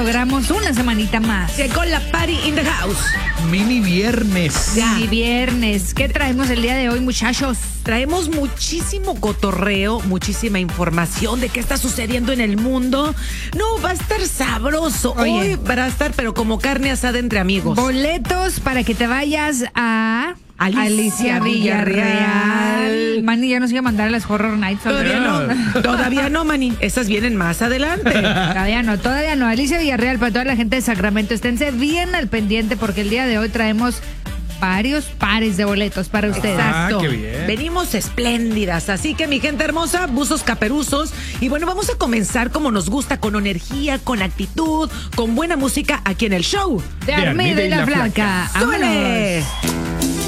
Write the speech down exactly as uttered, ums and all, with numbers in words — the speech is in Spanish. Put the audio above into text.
logramos una semanita más. Llegó la party in the house. Mini viernes. Mini viernes. ¿Qué traemos el día de hoy, muchachos? Traemos muchísimo cotorreo, muchísima información de qué está sucediendo en el mundo. No, va a estar sabroso. Oye. Hoy va a estar, pero como carne asada entre amigos. Boletos para que te vayas a... Alicia Alicia Villarreal. Villarreal. Manny ya nos iba a mandar a las Horror Nights. Todavía no, todavía no, Mani. Esas vienen más adelante. Todavía no, todavía no. Alicia Villarreal, para toda la gente de Sacramento, esténse bien al pendiente porque el día de hoy traemos varios pares de boletos para ustedes. Exacto. Ah, qué bien. Venimos espléndidas. Así que, mi gente hermosa, buzos caperuzos. Y bueno, vamos a comenzar como nos gusta, con energía, con actitud, con buena música aquí en el show De Armida y la Flaca. ¡Súbele! ¡Vámonos!